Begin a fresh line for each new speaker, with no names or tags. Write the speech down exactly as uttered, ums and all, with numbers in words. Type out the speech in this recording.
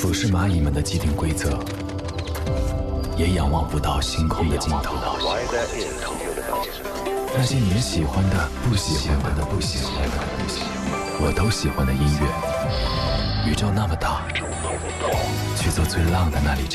俯视蚂蚁们的既定规则，也仰望不到星空的尽头。那些你们喜欢的、不喜欢的、不喜欢的，我都喜欢的音乐。宇宙那么大，去做最浪的那里。